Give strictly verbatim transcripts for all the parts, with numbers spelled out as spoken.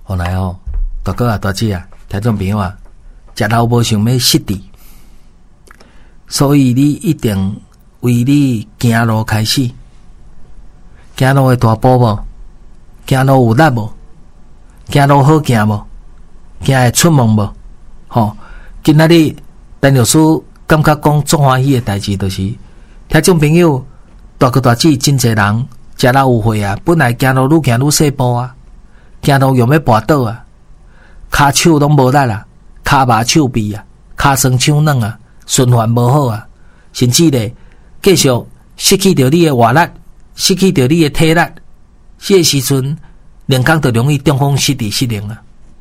后来哦，大哥啊、大姐啊、听众朋友啊，食老无想要失智，所以你一定为你行路开始，行路的大步无，行路有力无，行路好行无，行会出门无？吼，今仔日陈律师感觉讲足欢喜的代志，就是听众朋友大哥大姐真侪人食老有岁啊，本来行路愈行愈细步啊，行路用要跋倒啊，骹手拢无力啊，骹麻手臂啊，骹酸手软啊，循环无好啊，甚至咧继续失去着你的活力，失去着你的体力，这个时阵人工就容易中风失智失灵啊。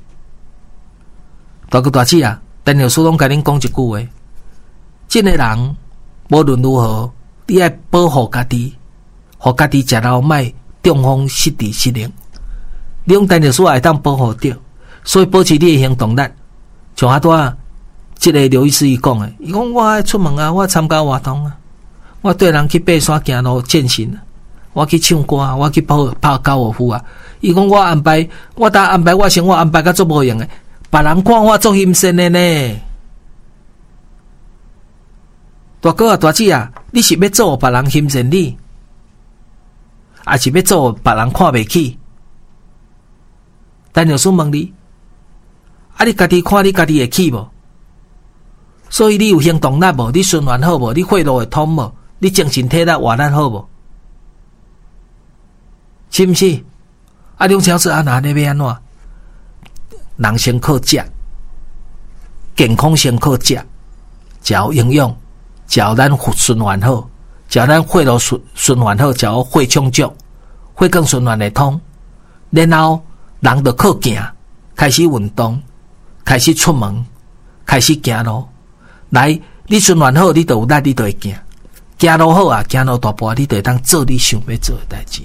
大哥大姐啊，陈律师拢甲恁讲一句话，这个人无论如何，你要保护家己，互家己食老莫中风失智失灵。你用陈律师会当保护着，所以保持你的行动力。像阿多这个刘医师伊讲的，伊讲我爱出门啊，我参加活动啊，我对人去爬山行路健身啊，我去唱歌啊，我去泡泡高尔夫啊。伊讲我安排，我搭安排我生活安排甲足无用的。别人看我做牺牲的呢，大哥啊、大姐啊，你是要做别人牺牲你，还是要做别人看不起？陈律师问你，啊，你家己看你家己会起无？所以你有行动力无？你循环好无？你血路会通无？你精神体力活力好无？是毋是？啊，两条是安那你要安怎？人先靠食，健康先靠食，只要营养，只要咱循环好，只要咱血路循循环好，只要血充足，血管循环会通，然后人就靠行，开始运动，开始出门，开始行路。来，你循环好，你就有力，你就会行。行路好啊，行路大步，你就会当做你想要做的代志。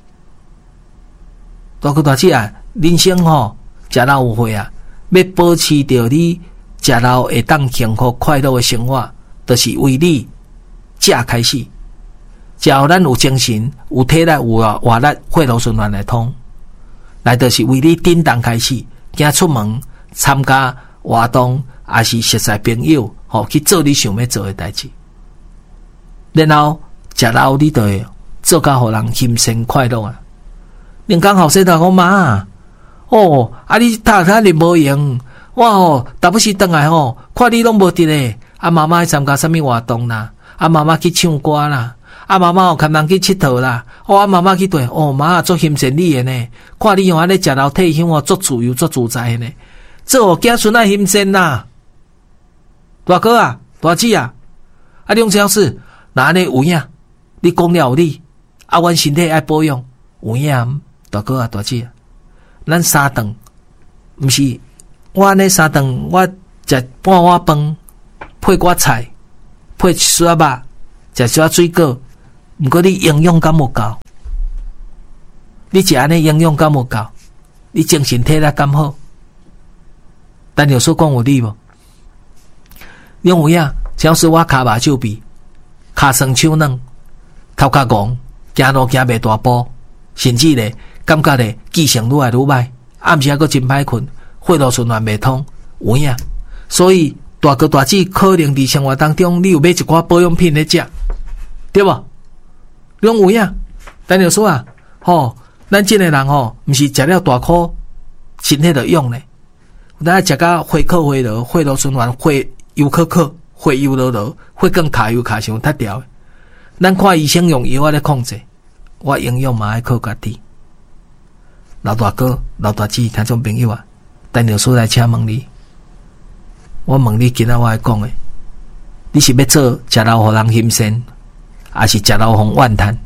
大哥大姐啊，人生吼。食老有岁啊，要保持着你食老会当幸福快乐的生活，就是为你食开始。只要咱有精神、有体力、有活力，血路循环来通，来就是为你振动开始，行出门参加活动，还是熟识朋友，吼去做你想要做的代志。然后食老你就会做甲互人心生快乐啊！恁讲后生人讲妈。哦，啊！你读他你无用，我哦，打不时转来吼，看你拢无伫咧。啊，妈妈去参加什么活动啦？啊，妈妈去唱歌啦？啊，妈妈哦，牵人去佚佗啦？哦，啊，妈妈去对，哦，妈做欣赏你的呢。看你用安尼食老退休哦，做自由做自在的呢。做囝孙啊欣赏啦。大哥啊，大姐啊，啊，两小事，那安尼有影？你讲了有理，啊，阮身体爱保养，有影？大哥啊，大姐啊。咱三顿，毋是我安尼三顿，我食半碗饭，配寡菜，配一撮肉，食撮水果。毋过你营养敢无够？你食安尼营养敢无够？你精神体力敢好？但有所讲有理无？因为啊，假使我骹麻手臂，骹酸手软，头壳戆，行路行袂大步，甚至咧。感觉咧，记性愈来愈歹，暗时还阁真歹困，血路循环袂通，有影。所以大哥大姐可能伫生活当中，你有买一寡保养品咧食，对无？拢有影。但就说啊，吼，咱这个人吼，毋是食了大颗，身体就用咧。咱食到血靠血落，血路循环，血油靠靠，血油落落，血管卡油卡伤塌掉。咱看医生用药啊咧控制，我营养嘛爱靠家己。老大哥、老大姐，听众朋友啊，陈律师来请问你，我问你，今仔我爱讲的，你是要做食老互人欣赏，还是食老互怨叹？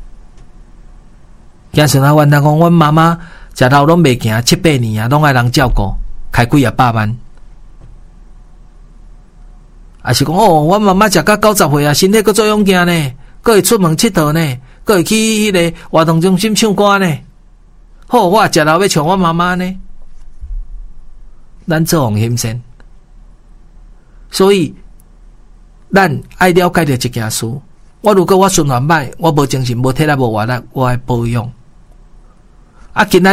假使他怨叹讲，阮妈妈食老拢袂行七八年啊，拢爱人照顾，开几啊百万，还是讲哦，阮妈妈食到九十岁啊，身体阁做勇健呢，阁会出门佚佗呢，阁会去迄个活动中心唱歌呢。好，我食老要像我妈妈呢，咱做互欣赏。所以，咱爱了解着一件事。我如果我循环歹，我无精神、无体力、无活力，我爱保养。啊，今仔日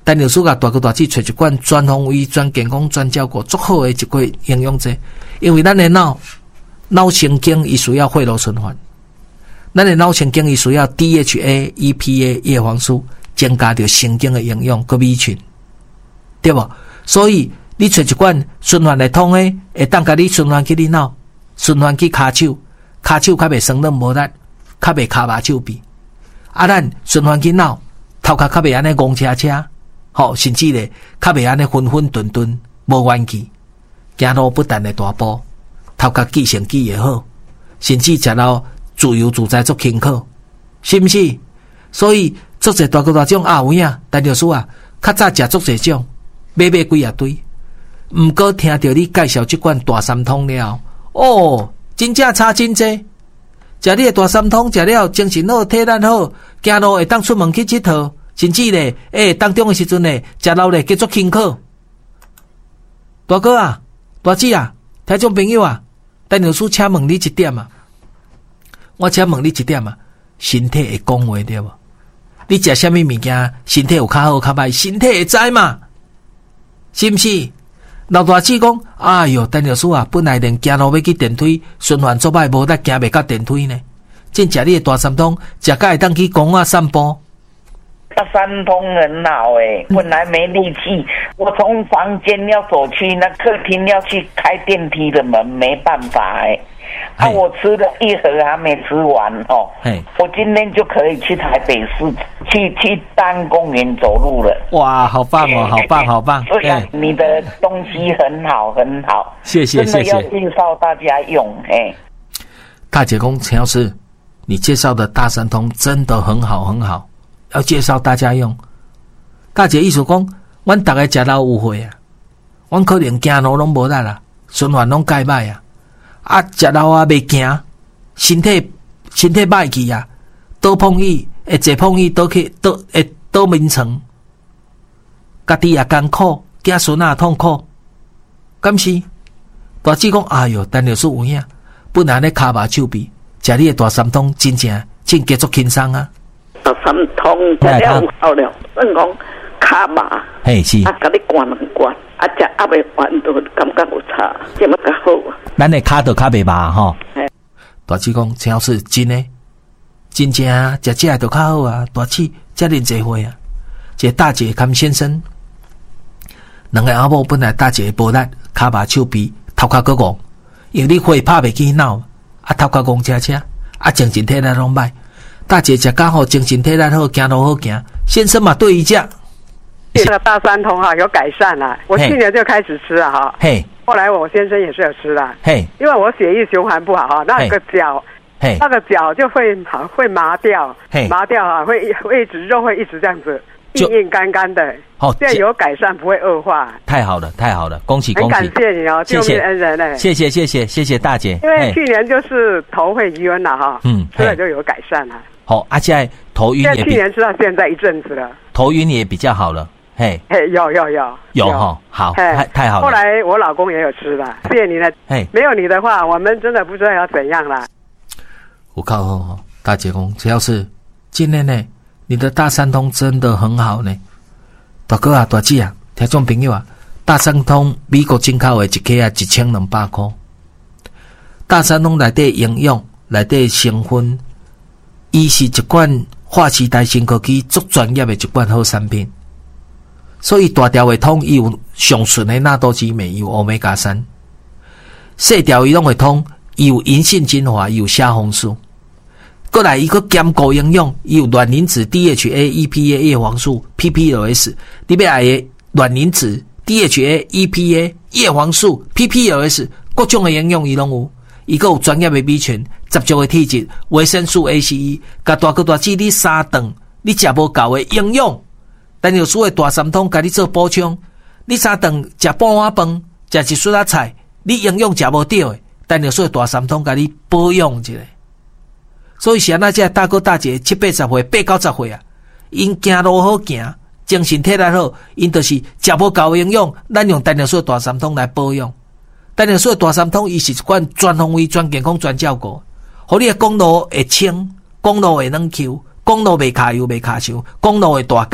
陈老师甲大哥大姐找一罐专风味、专健康、专照顾足好的一个营养剂，因为咱的脑脑神经伊需要血路循环，咱的脑神经伊需要 D H A、E P A、叶黄素，增加着神经的营养佮米群，对无？所以你找一罐循环来通的，会当甲你循环去你脑，循环去骹手，骹手较袂酸软无力，较袂骹麻手臂。啊，咱循环去脑，头壳较袂安尼戆车车。好，甚至咧，较袂安尼昏昏顿顿，无元气，走路不但会大步，头壳记性记也好，甚至食到自由自在足轻巧，是毋是？所以足侪大哥大种啊有影，陈律师啊，较早食足侪种，买买几啊堆，毋过听到你介绍即款大三通了，哦，真正差真济。食你的大三通，食了精神好，体力好，走路会当出门去佚佗。甚至咧，诶、欸，当中的时阵咧，食老咧继续轻巧。大哥啊，大姐啊，听众朋友啊，陈老师请问你一点啊，我请问你一点啊，身体会讲话对无？你食啥物物件，身体有较好较歹，身体会知嘛？是毋是？老大姐讲，哎哟，陈老师啊，本来连行路要去电梯，循环做歹无得行袂到电梯呢。真食你的大三通，食甲会当去公园散步。 大三通很好诶，本来没力气，我从房间要走去那客厅要去开电梯的门，没办法诶。啊，我吃了一盒还没吃完哦，我今天就可以去台北市去去大安公园走路了。 哇，好棒哦，好棒，好棒！ 对啊，你的东西很好，很好， 谢谢，谢谢， 真的要介绍大家用诶。 大姐公陈老师，你介绍的大三通真的很好，很好。要介绍大家用，大姐意思讲，阮大家食老有血啊，阮可能行路拢无力啦，循环拢介歹啊，啊食老啊袂行，身体身体歹去啊，倒碰椅会坐碰椅倒去倒会倒眠床，家己也艰苦，囝孙仔痛苦，敢是？大姐讲，哎哟，陈律师有影，本来咧骹麻手臂，食你的大三通，真正真继续轻松啊！ 大三通食了有效了，算讲骹麻， 嘿是， 啊，甲你灌两灌，啊，食还袂完都感觉有差，这么较好啊。 咱的骹都较袂麻吼。大姐讲，陈老师真诶，真正啊，食食就较好啊。大姐遮尔济岁啊，一个大姐兼先生，两个阿某本来大姐无力，骹麻手臂，头壳个戆，因为你血拍袂起脑，啊头壳戆车车，啊精神体力拢歹。大姐食刚好，精神体力好，行路好行。先生嘛，对伊食。 这个大三通哈有改善了，我去年就开始吃了哈。嘿。后来我先生也是有吃了。嘿。因为我血液循环不好哈，那个脚，嘿，那个脚就会会麻掉，嘿，麻掉哈，会会一直肉会一直这样子硬硬干干的。好，现在有改善，不会恶化。太好了，太好了，恭喜恭喜！很感谢你哦，救命恩人嘞！谢谢谢谢谢谢大姐。因为去年就是头会晕了哈，嗯，现在就有改善了。好，啊，现在头晕也比去年吃到现在一阵子了，头晕也比较好了，嘿，嘿，有有有有哈，好，太太好了。后来我老公也有吃了，谢谢你了，嘿，没有你的话，我们真的不知道要怎样了。我靠，哦，大姐公，只要是今天呢，你的大三通真的很好呢，大哥啊，大姐啊，听众朋友啊，大三通美国进口的一颗啊，一千两百块，大三通内底营养，内底成分。伊是一款化时代新科技足专业的一款好产品，所以大条的通伊有上纯的纳多激酶，有欧米伽三；细条伊拢会通，伊有银杏精华，伊有虾红素。过来伊个兼顾营养，伊有卵磷脂、D H A、E P A、叶黄素、P P L S。你要爱的卵磷脂、D H A、E P A、叶黄素、P P L S 各种的营养伊拢有。伊个有专业的米群，十足的体质，维生素 A、C、E， 甲大哥大姐你三顿，你食无够的营养，但有所谓大三通，甲你做补充。你三顿食半碗饭，食一蔬菜菜，你营养食无到的，但有所谓大三通，甲你保养一下。所以是安那只大哥大姐七八十岁、八九十岁啊，因行路好行，精神体力好，因就是食无够的营养，咱用单有所谓大三通来保养。但是所以大三通伊是一款全方位、全健康、全照顾，互你的公路会清，公路会软 Q， 公路袂卡油、袂卡手，公路会大港，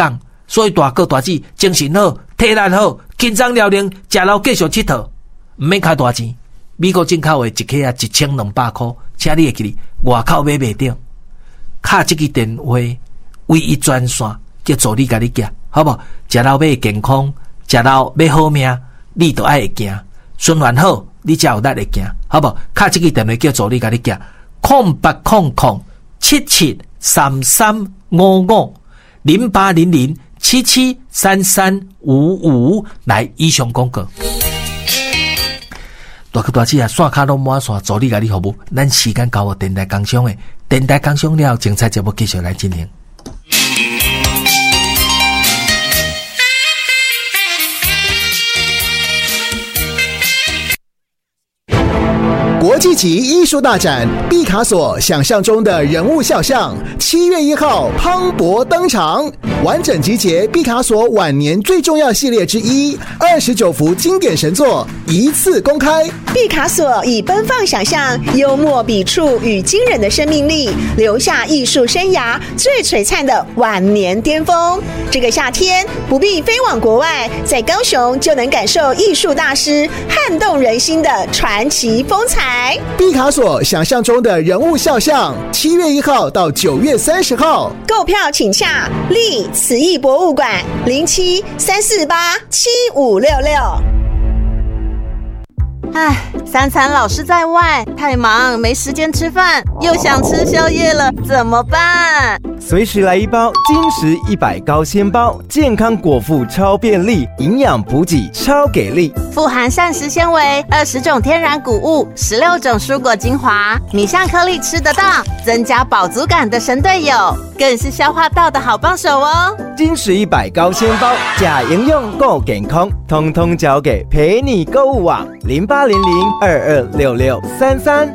所以大哥大姐精神好，体力好，轻松了能，食老继续佚佗，唔免开大钱。美国进口的一克啊一千两百块，请你会记哩，外口买袂到。卡这个电话，唯一专线叫助理甲你寄，好不好？食老买健康，食老买好命，你都爱会行。循环好，你才有力会行，好不好？卡这个电话叫助理甲你寄，空八空空七七三三五五零八零零七七三三五五。来，以上广告。大哥大姐啊，线卡拢满线，助理甲你服务。咱时间到，电台工商的电台工商了，精彩节目继续来进行。 国际级艺术大展毕卡索想象中的人物肖像，七月一号磅礴登场，完整集结毕卡索晚年最重要系列之一，二十九幅经典神作一次公开。 毕卡索以奔放想象、幽默笔触与惊人的生命力，留下艺术生涯最璀璨的晚年巅峰。这个夏天不必飞往国外，在高雄就能感受艺术大师撼动人心的传奇风采。 毕卡索想象中的人物肖像，七月一号到九月三十号， 购票请洽立慈艺博物馆零七三四八七五六六。 唉，三餐老是在外，太忙没时间吃饭，又想吃宵夜了，怎么办？ 随时来一包金石一百高纤包，健康果腹超便利，营养补给超给力， 富含膳食纤维、二十种天然谷物、十六种蔬果精华，米香颗粒吃得到，增加饱足感的神队友，更是消化道的好帮手哦。 金石一百高纤包，假营养够健康，通通交给陪你购物网零八零零二二六六三三。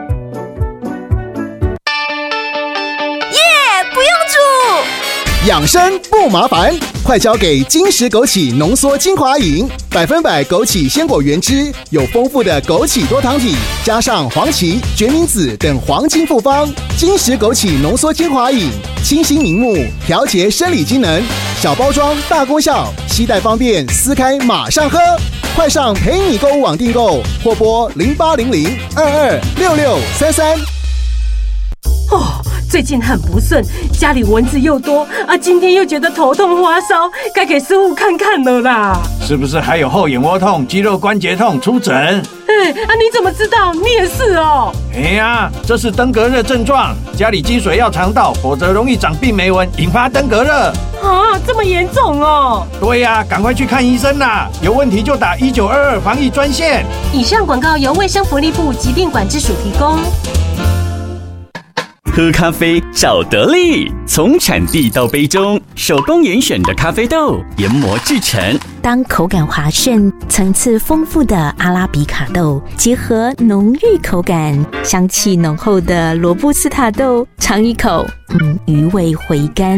养生不麻烦，快交给金石枸杞浓缩精华饮，百分百枸杞鲜果原汁，有丰富的枸杞多糖体，加上黄芪、决明子等黄金复方。金石枸杞浓缩精华饮，清新明目，调节生理机能，小包装大功效，携带方便，撕开马上喝。快上陪你购物网订购，或拨零八零零二二六六三三。 哦，最近很不顺，家里蚊子又多啊，今天又觉得头痛发烧，该给师傅看看了啦。 是不是还有后眼窝痛、肌肉关节痛？出诊。 哎啊，你怎么知道？你也是哦。 哎呀，这是登革热症状，家里积水要常倒，否则容易长病媒蚊，引发登革热。 啊，这么严重哦。 对呀、啊，赶快去看医生啦！有问题就打一九二二防疫专线。 以上广告由卫生福利部疾病管制署提供。 喝咖啡找得力，从产地到杯中，手工严选的咖啡豆研磨制成。 当口感滑顺、层次丰富的阿拉比卡豆结合浓郁口感、香气浓厚的罗布斯塔豆，尝一口，嗯，余味回甘。